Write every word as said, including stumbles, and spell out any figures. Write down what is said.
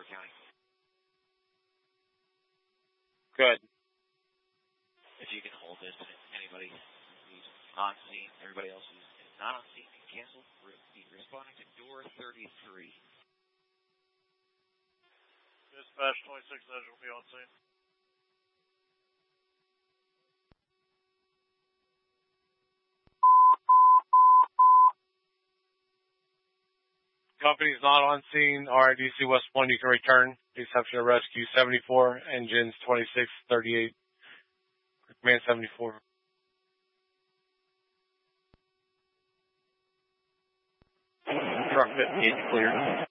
County. Good. If you can hold this, anybody who's on scene, everybody else who's not on scene can cancel. Be responding to door thirty-three. Dispatch twenty-six Edge will be on scene. Company's not on scene. R I D C West one, you can return. The exception of rescue seventy-four, engines twenty-six thirty-eight. Command seventy-four. Truck fifteen cleared.